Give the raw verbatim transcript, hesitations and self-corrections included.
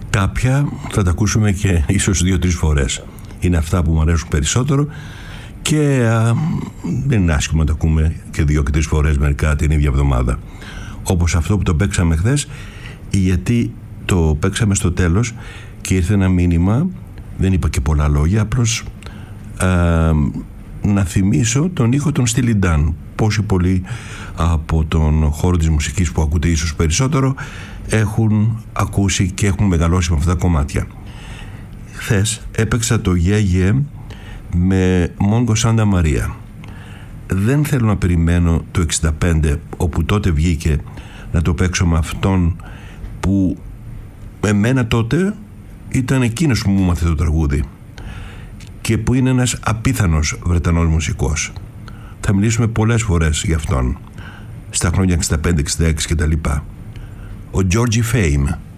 Κάποια θα τα ακούσουμε και ίσως δύο-τρεις φορές. Είναι αυτά που μου αρέσουν περισσότερο και α, δεν είναι άσχημο να τα ακούμε και δύο και τρεις φορές μερικά την ίδια εβδομάδα. Όπως αυτό που το παίξαμε χθες, γιατί το παίξαμε στο τέλος και ήρθε ένα μήνυμα, δεν είπα και πολλά λόγια, απλώς α, να θυμίσω τον ήχο των Steely Dan. Πόσοι πολλοί από τον χώρο της μουσικής που ακούτε ίσως περισσότερο έχουν ακούσει και έχουν μεγαλώσει με αυτά τα κομμάτια. Χθες έπαιξα το Yeah Yeah με Mongo Santa Maria. Δεν θέλω να περιμένω το εξήντα πέντε, όπου τότε βγήκε, να το παίξω με αυτόν που εμένα τότε ήταν εκείνος που μου μάθε το τραγούδι και που είναι ένας απίθανος Βρετανός μουσικός. Θα μιλήσουμε πολλές φορές για αυτόν στα χρόνια εξήντα πέντε εξήντα έξι και τα λοιπά. Ο Georgie Fame.